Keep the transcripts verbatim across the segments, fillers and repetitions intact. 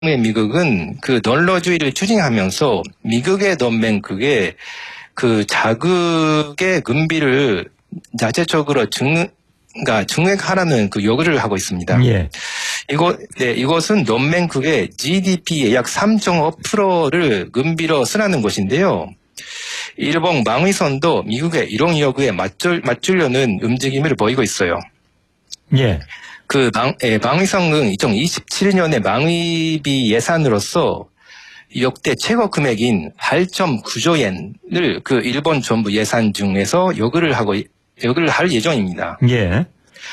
미국은 그 널러주의를 추진하면서 미국의 동맹국에 그 자국의 군비를 자체적으로 증, 그러니까 증액하라는 그 요구를 하고 있습니다. 예. 이거, 네, 이것은 동맹국의 지디피의 약 삼 점 오 퍼센트를 군비로 쓰라는 것인데요. 일본 방위선도 미국의 이런 요구에 맞출, 맞추려는 움직임을 보이고 있어요. 예. 그 방, 예, 방위성은 이천이십칠 년에 방위비 예산으로서 역대 최고 금액인 팔 점 구 조 엔을 그 일본 정부 예산 중에서 요구를 하고, 요구를 할 예정입니다. 예.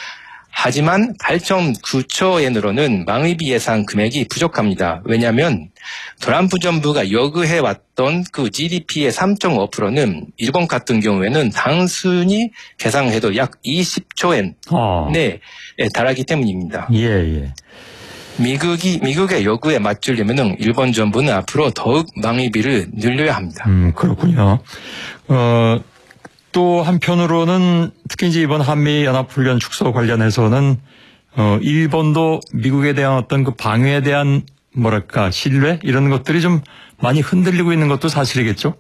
하지만 팔 점 구 조 엔으로는 방위비 예산 금액이 부족합니다. 왜냐하면 트럼프 정부가 요구해왔던 그 지디피의 삼 점 오 퍼센트는 일본 같은 경우에는 단순히 계산해도 약 이십 조 엔에 어. 달하기 때문입니다. 예, 예. 미국이, 미국의 요구에 맞추려면 일본 정부는 앞으로 더욱 방위비를 늘려야 합니다. 음, 그렇군요. 어, 또 한편으로는 특히 이제 이번 한미연합훈련 축소 관련해서는 어, 일본도 미국에 대한 어떤 그 방위에 대한 뭐랄까 신뢰 이런 것들이 좀 많이 흔들리고 있는 것도 사실이겠죠?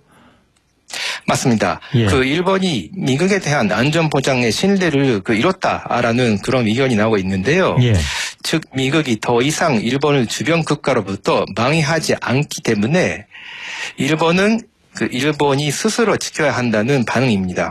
맞습니다. 예. 그 일본이 미국에 대한 안전 보장의 신뢰를 그 잃었다라는 그런 의견이 나오고 있는데요. 예. 즉 미국이 더 이상 일본을 주변 국가로부터 방위하지 않기 때문에 일본은 그 일본이 스스로 지켜야 한다는 반응입니다.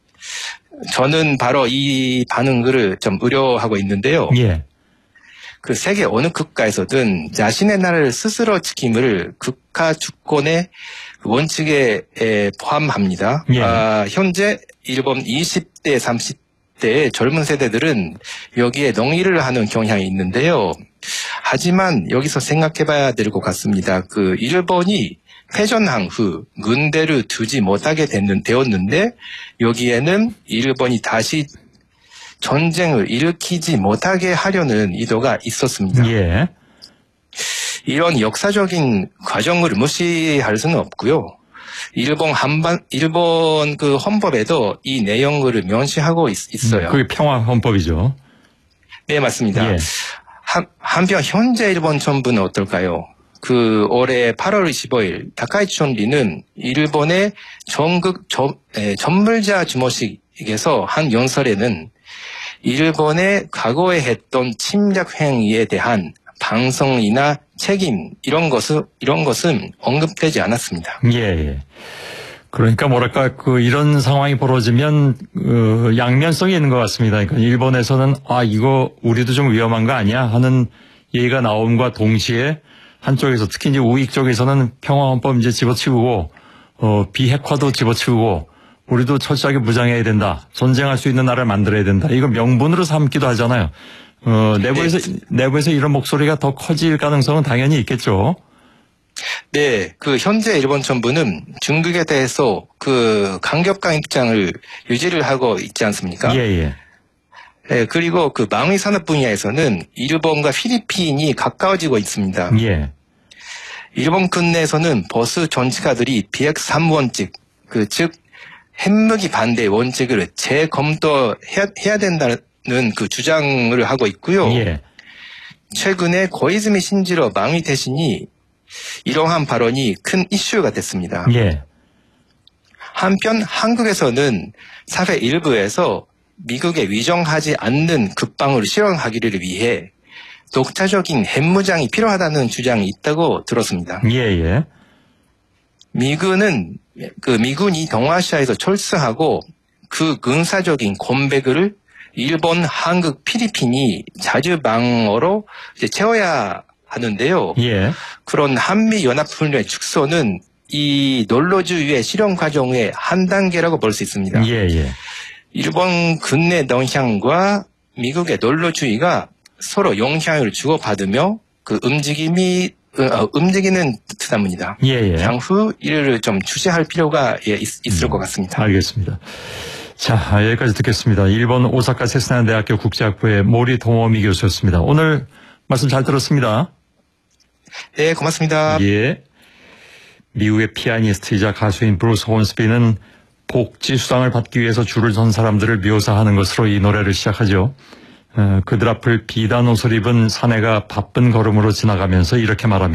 저는 바로 이 반응을 좀 우려하고 있는데요. 예. 그 세계 어느 국가에서든 자신의 나라를 스스로 지킴을 국가 주권의 원칙에 포함합니다. 예. 아, 현재 일본 이십 대, 삼십 대의 젊은 세대들은 여기에 동의를 하는 경향이 있는데요. 하지만 여기서 생각해봐야 될 것 같습니다. 그 일본이 패전한 후 군대를 두지 못하게 됐는, 되었는데 여기에는 일본이 다시 전쟁을 일으키지 못하게 하려는 의도가 있었습니다. 예. 이런 역사적인 과정을 무시할 수는 없고요. 일본 한반, 일본 그 헌법에도 이 내용을 명시하고 있, 있어요. 그게 평화 헌법이죠. 네, 맞습니다. 예. 한, 한편 현재 일본 정부는 어떨까요? 그 올해 팔월 이십오일 다카이치 총리는 일본의 전국 저, 에, 전물자 주모식에서 한 연설에는 일본의 과거에 했던 침략 행위에 대한 반성이나 책임 이런 것은 이런 것은 언급되지 않았습니다. 예, 예. 그러니까 뭐랄까 그 이런 상황이 벌어지면 어, 양면성이 있는 것 같습니다. 그러니까 일본에서는 아 이거 우리도 좀 위험한 거 아니야 하는 얘기가 나옴과 동시에 한쪽에서 특히 이제 우익 쪽에서는 평화헌법 이제 집어치우고 어, 비핵화도 집어치우고 우리도 철저하게 무장해야 된다. 전쟁할 수 있는 나라를 만들어야 된다. 이거 명분으로 삼기도 하잖아요. 어, 내부에서 네. 내부에서 이런 목소리가 더 커질 가능성은 당연히 있겠죠. 네, 그 현재 일본 정부는 중국에 대해서 그 강력한 입장을 유지를 하고 있지 않습니까? 예, 예. 네, 그리고 그 방위 산업 분야에서는 일본과 필리핀이 가까워지고 있습니다. 예. 일본 국내에서는 보수 정치가들이 비핵삼 원칙, 그 즉 핵무기 반대 원칙을 재검토해야 해야 된다는 그 주장을 하고 있고요. 예. 최근에 고이즈미 신지로 방위 대신이 이러한 발언이 큰 이슈가 됐습니다. 예. 한편 한국에서는 사회 일부에서 미국에 위정하지 않는 국방을 실현하기를 위해 독자적인 핵무장이 필요하다는 주장이 있다고 들었습니다. 예, 예. 미군은 그 미군이 동아시아에서 철수하고 그 군사적인 공백을 일본, 한국, 필리핀이 자주 방어로 이제 채워야 하는데요. 예. 그런 한미 연합훈련 축소는 이 널러주의의 실현 과정의 한 단계라고 볼 수 있습니다. 예, 예. 일본 국내 영향과 미국의 널러주의가 서로 영향을 주고받으며 그 움직임이 어, 움직이는 듯합니다. 예, 예. 향후 이를 좀 주시할 필요가 예, 있, 있을 음, 것 같습니다. 알겠습니다. 자, 여기까지 듣겠습니다. 일본 오사카 세스나대학교 국제학부의 모리 도모미 교수였습니다. 오늘 말씀 잘 들었습니다. 네, 고맙습니다. 예. 미국의 피아니스트이자 가수인 브루스 혼스비는 복지 수당을 받기 위해서 줄을 선 사람들을 묘사하는 것으로 이 노래를 시작하죠. 어, 그들 앞을 비단 옷을 입은 사내가 바쁜 걸음으로 지나가면서 이렇게 말합니다.